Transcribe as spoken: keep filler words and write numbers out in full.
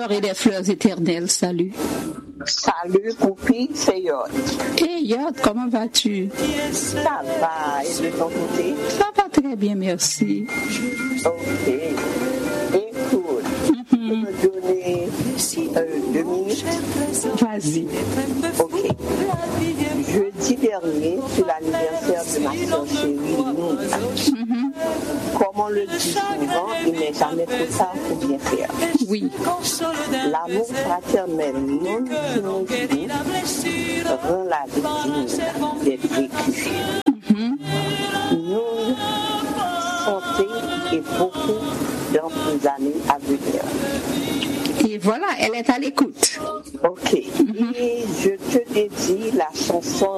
fleurs et des fleurs éternelles, salut. Salut, Poupi, c'est Yod. Hey Yod, comment vas-tu? Ça va, et de ton côté? Ça va très bien, merci. Ok. Écoute, mm-hmm. Tu peux me donner euh, deux minutes? Vas-y. Ok. Jeudi dernier, c'est l'anniversaire de ma soeur chérie, Linda. Mm-hmm. Comme on le dit souvent, il n'est jamais trop tard pour bien faire. Oui. L'amour fraternel non fini rend la vie d'être vécue. Mm-hmm. Nous santé et beaucoup dans les années à venir. Et voilà, elle est à l'écoute. Ok. Mm-hmm. Et je te dédie la chanson